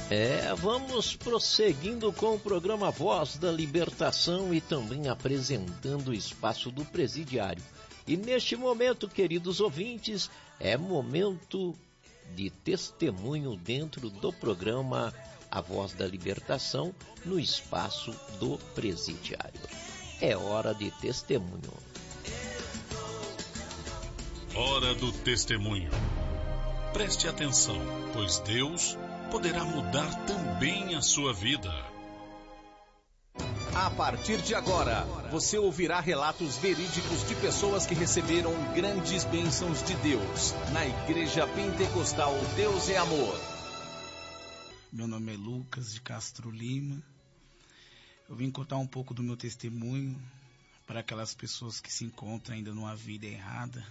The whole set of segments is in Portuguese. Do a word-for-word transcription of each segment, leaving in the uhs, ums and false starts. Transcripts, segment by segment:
É, vamos prosseguindo com o programa Voz da Libertação e também apresentando o espaço do presidiário. E neste momento, queridos ouvintes, é momento de testemunho dentro do programa A Voz da Libertação no espaço do presidiário. É hora de testemunho. Hora do testemunho. Preste atenção, pois Deus poderá mudar também a sua vida. A partir de agora, você ouvirá relatos verídicos de pessoas que receberam grandes bênçãos de Deus na Igreja Pentecostal Deus é Amor. Meu nome é Lucas de Castro Lima. Eu vim contar um pouco do meu testemunho para aquelas pessoas que se encontram ainda numa vida errada.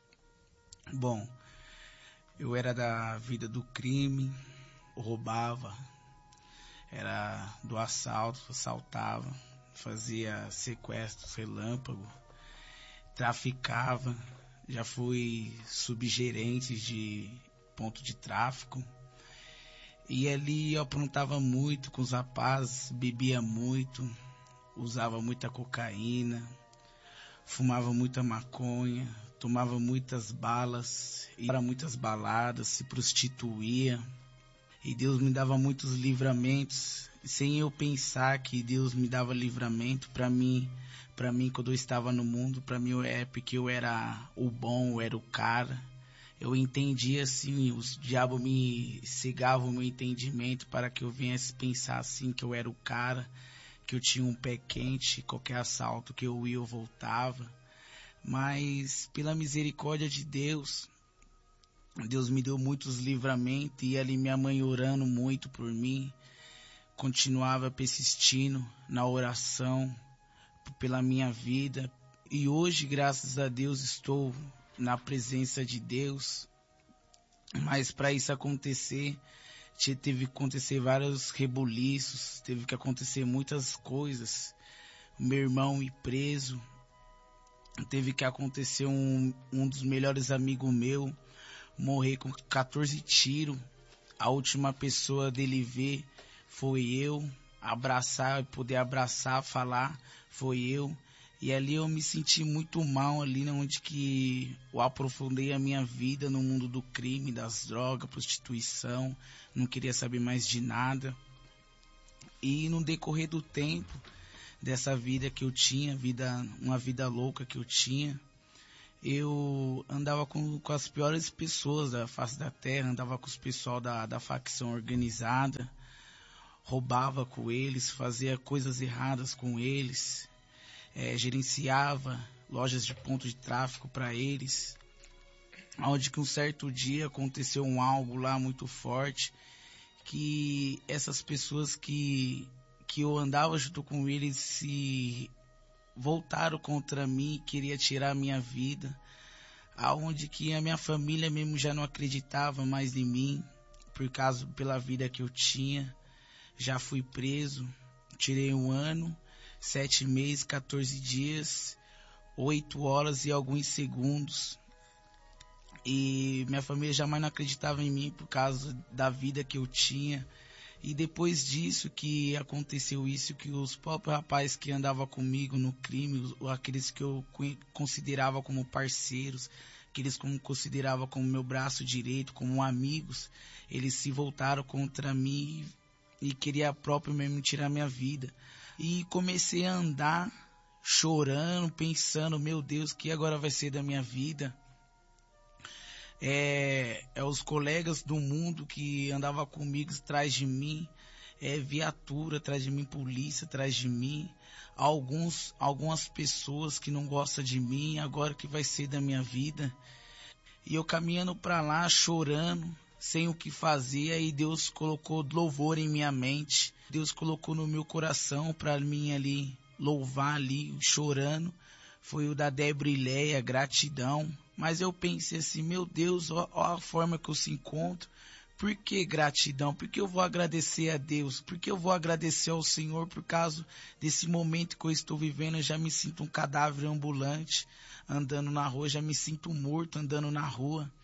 Bom, eu era da vida do crime, roubava, era do assalto, assaltava, fazia sequestros relâmpago, traficava, já fui subgerente de ponto de tráfico. E ali eu aprontava muito com os rapazes, bebia muito, usava muita cocaína, fumava muita maconha, tomava muitas balas, ia para muitas baladas, se prostituía. E Deus me dava muitos livramentos, sem eu pensar que Deus me dava livramento para mim, para mim quando eu estava no mundo, para mim é porque eu era o bom, eu era o cara. Eu entendia assim, os diabos me cegavam o meu entendimento para que eu viesse pensar assim, que eu era o cara, que eu tinha um pé quente, qualquer assalto que eu ia eu voltava. Mas pela misericórdia de Deus, Deus me deu muitos livramentos e ali minha mãe orando muito por mim, continuava persistindo na oração pela minha vida. E hoje, graças a Deus, estou na presença de Deus. Mas para isso acontecer, teve que acontecer vários rebuliços, teve que acontecer muitas coisas. Meu irmão ir preso, teve que acontecer um, um dos melhores amigos meu morrer com quatorze tiros. A última pessoa dele ver foi eu, abraçar, poder abraçar, falar, foi eu. E ali eu me senti muito mal, ali onde que eu aprofundei a minha vida no mundo do crime, das drogas, prostituição, não queria saber mais de nada. E no decorrer do tempo dessa vida que eu tinha, vida, uma vida louca que eu tinha, eu andava com, com as piores pessoas da face da terra, andava com os pessoal da, da facção organizada, roubava com eles, fazia coisas erradas com eles, é, gerenciava lojas de ponto de tráfico para eles, onde que um certo dia aconteceu um algo lá muito forte, que essas pessoas que, que eu andava junto com eles se voltaram contra mim, queria tirar a minha vida, aonde que a minha família mesmo já não acreditava mais em mim, por causa, pela vida que eu tinha. Já fui preso, tirei um ano, sete meses, quatorze dias, oito horas e alguns segundos. E minha família jamais não acreditava em mim por causa da vida que eu tinha. E depois disso que aconteceu isso, que os próprios rapazes que andavam comigo no crime, aqueles que eu considerava como parceiros, aqueles que eu considerava como meu braço direito, como amigos, eles se voltaram contra mim e queria próprio mesmo tirar minha vida. E comecei a andar chorando, pensando, meu Deus, o que agora vai ser da minha vida? É, é os colegas do mundo que andavam comigo atrás de mim, é, viatura atrás de mim, polícia atrás de mim, alguns, algumas pessoas que não gostam de mim, agora que vai ser da minha vida. E eu caminhando para lá, chorando, sem o que fazer, aí Deus colocou louvor em minha mente, Deus colocou no meu coração para mim ali, louvar ali, chorando, foi o da Débora e Leia, gratidão. Mas eu pensei assim, meu Deus, ó, ó a forma que eu se encontro. Por que gratidão? Por que eu vou agradecer a Deus? Por que eu vou agradecer ao Senhor por causa desse momento que eu estou vivendo? Eu já me sinto um cadáver ambulante andando na rua, já me sinto morto andando na rua.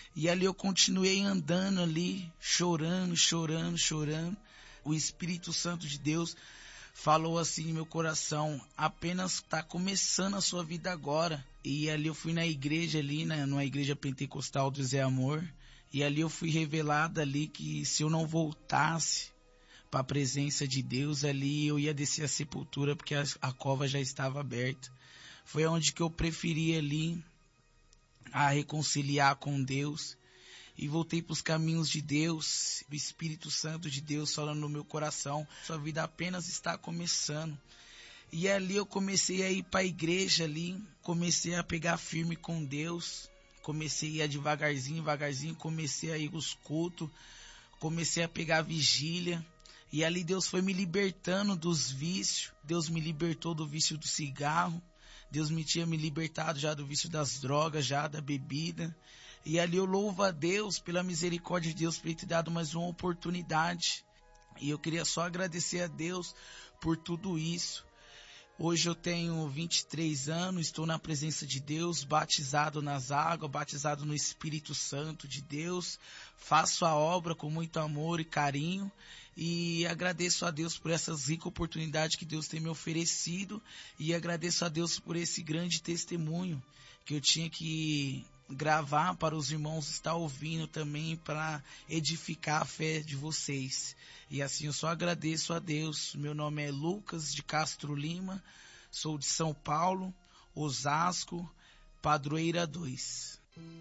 E ali eu continuei andando ali, chorando, chorando, chorando. O Espírito Santo de Deus falou assim em meu coração: apenas está começando a sua vida agora. E ali eu fui na igreja ali, né, numa igreja pentecostal do Zé Amor. E ali eu fui revelado ali que se eu não voltasse para a presença de Deus, ali eu ia descer a sepultura, porque a, a cova já estava aberta. Foi onde que eu preferi ali a reconciliar com Deus e voltei para os caminhos de Deus. O Espírito Santo de Deus falando no meu coração: sua vida apenas está começando. E ali eu comecei a ir para a igreja ali, comecei a pegar firme com Deus, comecei a ir devagarzinho, devagarzinho, comecei a ir os cultos, comecei a pegar a vigília. E ali Deus foi me libertando dos vícios. Deus me libertou do vício do cigarro. Deus me tinha me libertado já do vício das drogas, já da bebida. E ali eu louvo a Deus pela misericórdia de Deus por ter dado mais uma oportunidade. E eu queria só agradecer a Deus por tudo isso. Hoje eu tenho vinte e três anos, estou na presença de Deus, batizado nas águas, batizado no Espírito Santo de Deus. Faço a obra com muito amor e carinho. E agradeço a Deus por essas ricas oportunidades que Deus tem me oferecido. E agradeço a Deus por esse grande testemunho que eu tinha que gravar para os irmãos estar ouvindo também, para edificar a fé de vocês. E assim eu só agradeço a Deus. Meu nome é Lucas de Castro Lima, sou de São Paulo, Osasco, Padroeira dois.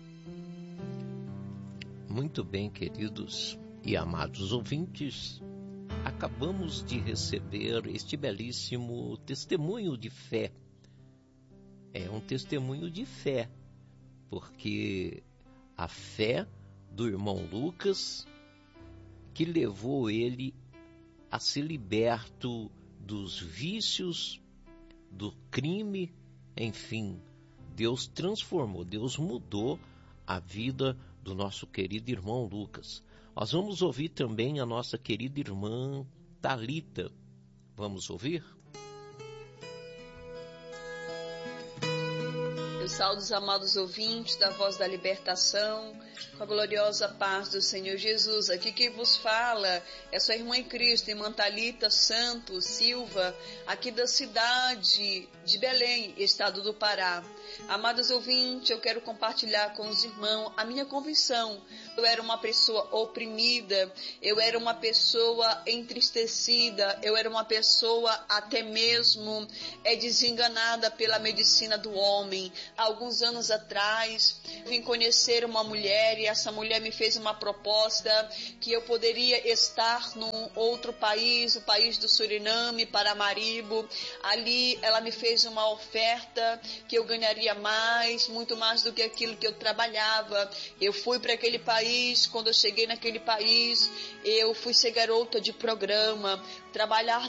Muito bem, queridos e amados ouvintes, acabamos de receber este belíssimo testemunho de fé. É um testemunho de fé, porque a fé do irmão Lucas que levou ele a ser liberto dos vícios, do crime, enfim, Deus transformou, Deus mudou a vida do nosso querido irmão Lucas. Nós vamos ouvir também a nossa querida irmã Thalita. Vamos ouvir? Eu saúdo os amados ouvintes da Voz da Libertação, com a gloriosa paz do Senhor Jesus. Aqui quem vos fala é sua irmã em Cristo, irmã Thalita Santos Silva, aqui da cidade de Belém, estado do Pará. Amados ouvintes, eu quero compartilhar com os irmãos a minha convicção. Eu era uma pessoa oprimida, eu era uma pessoa entristecida, eu era uma pessoa até mesmo é, desenganada pela medicina do homem. Alguns anos atrás, vim conhecer uma mulher e essa mulher me fez uma proposta que eu poderia estar num outro país, o país do Suriname, Paramaribo. Ali ela me fez uma oferta que eu ganharia mais, muito mais do que aquilo que eu trabalhava. Eu fui para aquele país. Quando eu cheguei naquele país, eu fui ser garota de programa, trabalhar